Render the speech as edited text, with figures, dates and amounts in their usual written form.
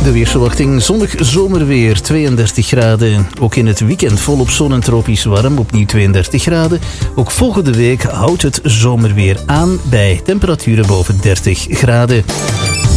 De weersverwachting: zonnig zomerweer, 32 graden. Ook in het weekend volop zon en tropisch warm, opnieuw 32 graden. Ook volgende week houdt het zomerweer aan bij temperaturen boven 30 graden.